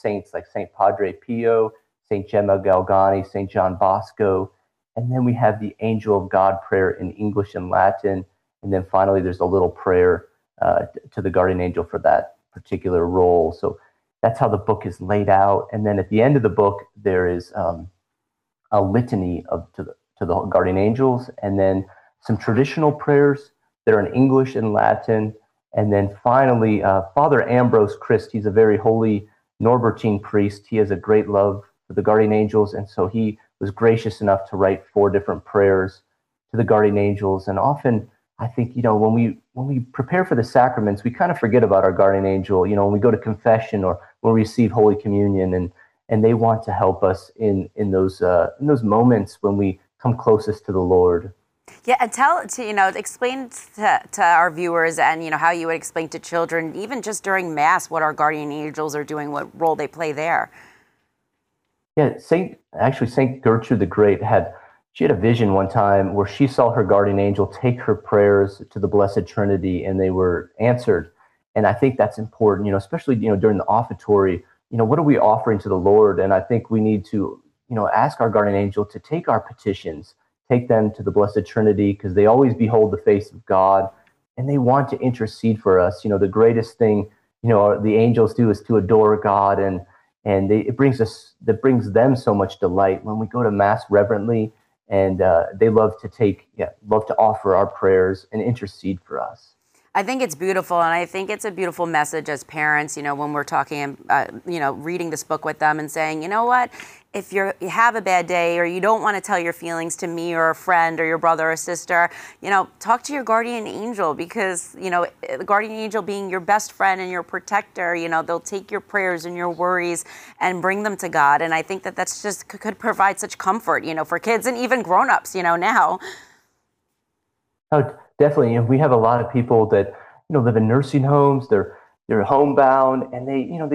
saints like St. Padre Pio, St. Gemma Galgani, St. John Bosco. And then we have the Angel of God prayer in English and Latin. And then finally, there's a little prayer to the guardian angel for that particular role. So that's how the book is laid out. And then at the end of the book, there is a litany to the guardian angels, and then some traditional prayers that are in English and Latin. And then finally, Father Ambrose Christ, he's a very holy Norbertine priest. He has a great love for the guardian angels, and so he was gracious enough to write 4 different prayers to the guardian angels. And often, I think, when we prepare for the sacraments, we kind of forget about our guardian angel. When we go to confession or when we receive Holy Communion, and they want to help us in those moments when we come closest to the Lord. Yeah, and explain to our viewers and, how you would explain to children, even just during Mass, what our guardian angels are doing, what role they play there. Yeah, Saint Gertrude the Great she had a vision one time where she saw her guardian angel take her prayers to the Blessed Trinity, and they were answered. And I think that's important, especially, during the offertory, what are we offering to the Lord? And I think we need to, ask our guardian angel to take our petitions, take them to the Blessed Trinity, because they always behold the face of God, and they want to intercede for us. The greatest thing, the angels do is to adore God, and it brings them so much delight when we go to Mass reverently, and they love to offer our prayers and intercede for us. I think it's beautiful, and I think it's a beautiful message as parents, when we're talking, reading this book with them and saying, you know what, if you have a bad day or you don't want to tell your feelings to me or a friend or your brother or sister, talk to your guardian angel, because, the guardian angel being your best friend and your protector, they'll take your prayers and your worries and bring them to God. And I think that's just could provide such comfort, for kids and even grown-ups, now. Oh, definitely. We have a lot of people that, live in nursing homes. They're homebound, and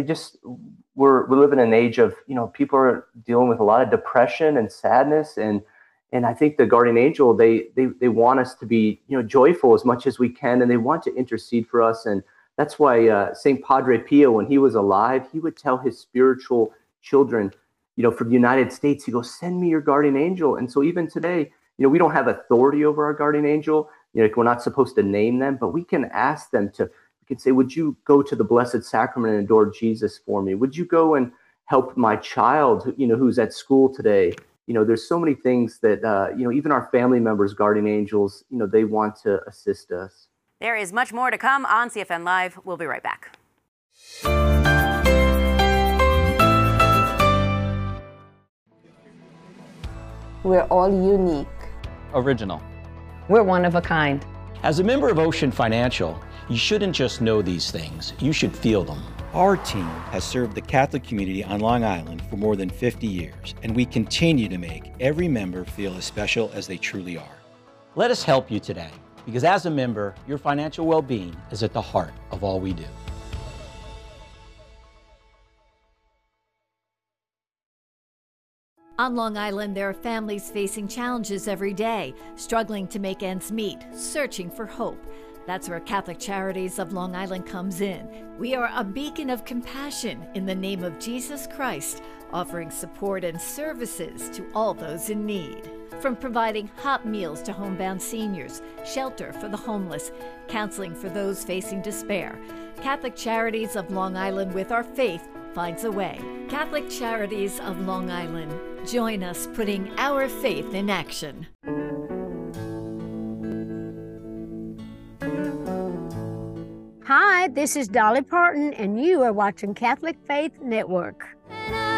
we live in an age of, people are dealing with a lot of depression and sadness. And I think the guardian angel, they want us to be, joyful as much as we can, and they want to intercede for us. And that's why St. Padre Pio, when he was alive, he would tell his spiritual children, for the United States, he goes, send me your guardian angel. And so even today, we don't have authority over our guardian angel. We're not supposed to name them, but we can ask them we can say, would you go to the Blessed Sacrament and adore Jesus for me? Would you go and help my child, who's at school today? There's so many things that, even our family members, guardian angels, they want to assist us. There is much more to come on CFN Live. We'll be right back. We're all unique. Original. We're one of a kind. As a member of Ocean Financial, you shouldn't just know these things, you should feel them. Our team has served the Catholic community on Long Island for more than 50 years, and we continue to make every member feel as special as they truly are. Let us help you today, because as a member, your financial well-being is at the heart of all we do. On Long Island, there are families facing challenges every day, struggling to make ends meet, searching for hope. That's where Catholic Charities of Long Island comes in. We are a beacon of compassion in the name of Jesus Christ, offering support and services to all those in need. From providing hot meals to homebound seniors, shelter for the homeless, counseling for those facing despair, Catholic Charities of Long Island, with our faith, finds a way. Catholic Charities of Long Island. Join us putting our faith in action. Hi, this is Dolly Parton, and you are watching Catholic Faith Network.